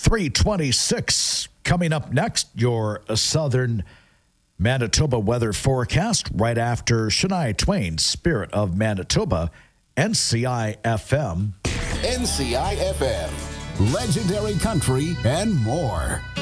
326. Coming up next, your southern Manitoba weather forecast right after Shania Twain's Spirit of Manitoba, NCI FM. NCI FM, legendary country and more.